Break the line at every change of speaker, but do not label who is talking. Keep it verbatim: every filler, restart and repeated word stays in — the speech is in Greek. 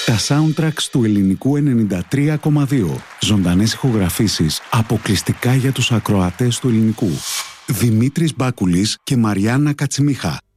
Τα soundtracks του ελληνικού ενενήντα τρία κόμμα δύο. Ζωντανές ηχογραφήσεις αποκλειστικά για τους ακροατές του ελληνικού. Δημήτρης Μπάκουλης και Μαριάννα Κατσιμίχα.